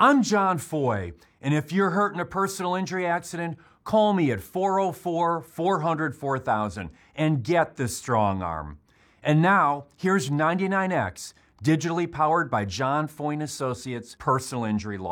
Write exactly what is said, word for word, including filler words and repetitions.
I'm John Foy, and if you're hurt in a personal injury accident, call me at four oh four, four hundred, four thousand and get the strong arm. And now, here's ninety-nine X, digitally powered by John Foy and Associates Personal Injury Law.